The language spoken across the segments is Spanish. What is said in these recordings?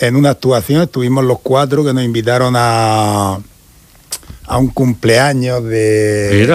en una actuación, estuvimos los 4 que nos invitaron a un cumpleaños de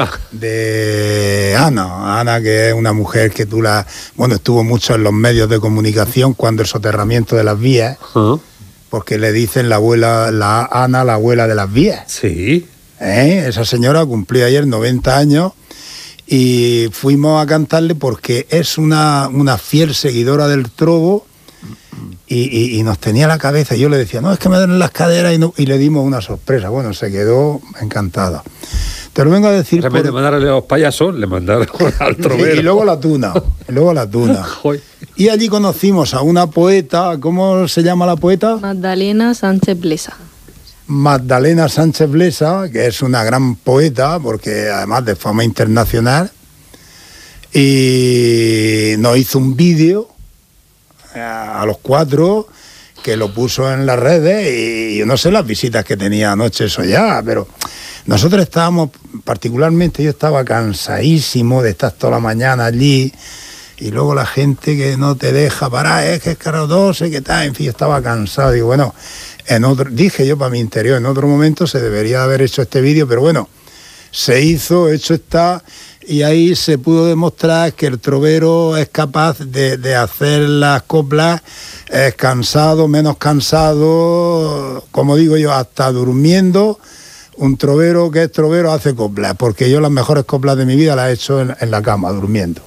Ana, que es una mujer que estuvo mucho en los medios de comunicación cuando el soterramiento de las vías, porque le dicen la abuela de las vías. Sí. Esa señora cumplió ayer 90 años y fuimos a cantarle porque es una fiel seguidora del trobo. Y nos tenía la cabeza, y yo le decía, no, es que me duelen las caderas, y le dimos una sorpresa. Bueno, se quedó encantada. Te lo vengo a decir. En vez de mandarle a los payasos, le mandaron al trovero. Y luego la tuna. Y allí conocimos a una poeta. ¿Cómo se llama la poeta? Magdalena Sánchez Blesa. Magdalena Sánchez Blesa, que es una gran poeta, porque además de fama internacional, y nos hizo un vídeo a los 4, que lo puso en las redes, y yo no sé las visitas que tenía anoche eso ya, pero nosotros estábamos, particularmente yo estaba cansadísimo de estar toda la mañana allí, y luego la gente que no te deja parar, es que es caro 12, que tal, en fin, yo estaba cansado, digo, bueno, dije yo para mi interior, en otro momento se debería haber hecho este vídeo, pero bueno, se hizo, hecho está. Y ahí se pudo demostrar que el trovero es capaz de hacer las coplas cansado, menos cansado, como digo yo, hasta durmiendo. Un trovero que es trovero hace coplas, porque yo las mejores coplas de mi vida las he hecho en la cama, durmiendo.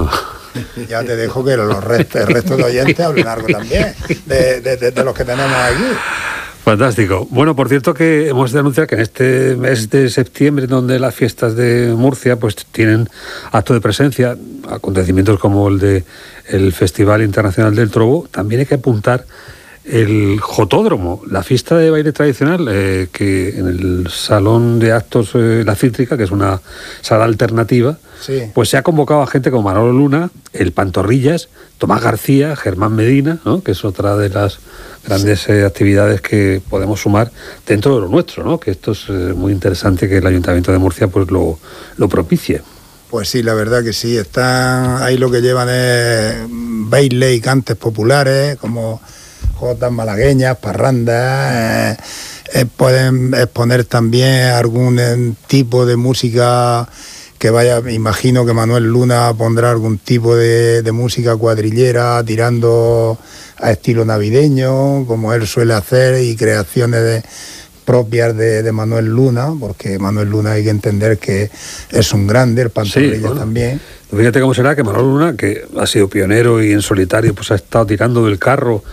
Ya te dejo que el resto de oyentes hablen algo también de los que tenemos aquí. Fantástico. Bueno, por cierto que hemos de anunciar que en este mes de septiembre, donde las fiestas de Murcia pues tienen acto de presencia, acontecimientos como el Festival Internacional del Trobo, también hay que apuntar el Jotódromo, la fiesta de baile tradicional, que en el Salón de Actos La Cítrica, que es una sala alternativa, sí, pues se ha convocado a gente como Manolo Luna, el Pantorrillas, Tomás García, Germán Medina, ¿no?, que es otra de las grandes actividades que podemos sumar dentro de lo nuestro, ¿no?, que esto es muy interesante que el Ayuntamiento de Murcia pues lo propicie. Pues sí, la verdad que sí, están ahí, lo que llevan es baile y cantes populares, como jotas malagueñas, parrandas, pueden exponer también algún tipo de música que vaya, imagino que Manuel Luna pondrá algún tipo de música cuadrillera tirando a estilo navideño, como él suele hacer, y creaciones propias de Manuel Luna, porque Manuel Luna hay que entender que es un grande, el Pantorrillas, sí, bueno, también. Fíjate cómo será que Manuel Luna, que ha sido pionero y en solitario pues ha estado tirando del carro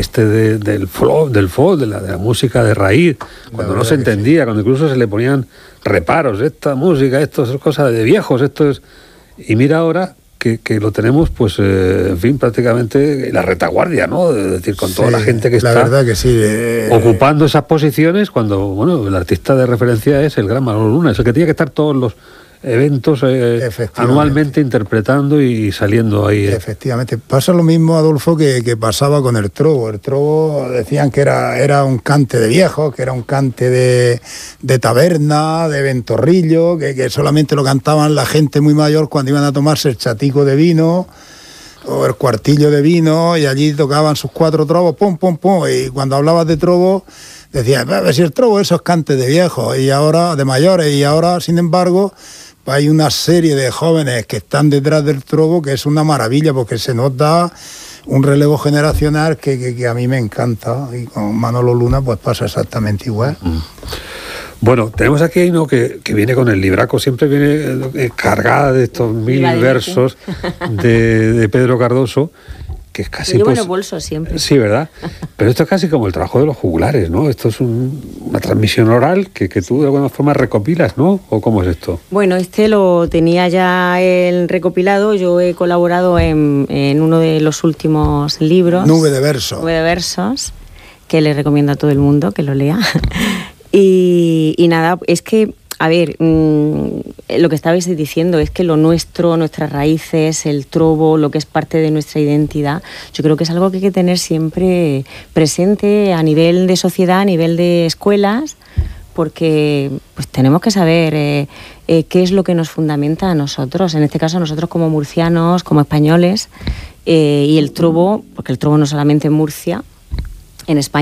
del folk, de la música de raíz, cuando no se entendía, sí, cuando incluso se le ponían reparos, esta música, esto es cosa de viejos, esto es... Y mira ahora que lo tenemos, pues, en fin, prácticamente la retaguardia, ¿no? Es decir, con toda la gente que está, verdad que sí, ocupando esas posiciones, cuando, bueno, el artista de referencia es el gran Manolo Luna, es el que tiene que estar todos los eventos anualmente interpretando y saliendo ahí. Efectivamente. Pasa lo mismo, Adolfo, que pasaba con el trobo. El trobo decían que era un cante de viejos, que era un cante de taberna, de ventorrillo, que solamente lo cantaban la gente muy mayor cuando iban a tomarse el chatico de vino o el cuartillo de vino, y allí tocaban sus 4 trobos, pum, pum, pum, y cuando hablabas de trobo decían, si el trobo eso es cante de viejos, y ahora de mayores, y ahora, sin embargo, hay una serie de jóvenes que están detrás del trobo que es una maravilla, porque se nota un relevo generacional que a mí me encanta, y con Manolo Luna pues pasa exactamente igual. Bueno, tenemos aquí a uno que viene con el libraco, siempre viene cargada de estos 1000 versos de Pedro Cardoso, que es casi... Llevo en el bolso siempre. Sí, ¿verdad? Pero esto es casi como el trabajo de los juglares, ¿no? Esto es una transmisión oral que tú de alguna forma recopilas, ¿no? ¿O cómo es esto? Bueno, este lo tenía ya el recopilado. Yo he colaborado en uno de los últimos libros. Nube de versos, que le recomiendo a todo el mundo que lo lea. Y nada, es que... A ver, lo que estabais diciendo es que lo nuestro, nuestras raíces, el trobo, lo que es parte de nuestra identidad, yo creo que es algo que hay que tener siempre presente a nivel de sociedad, a nivel de escuelas, porque pues tenemos que saber qué es lo que nos fundamenta a nosotros, en este caso nosotros como murcianos, como españoles, y el trobo, porque el trobo no solamente en Murcia, en España.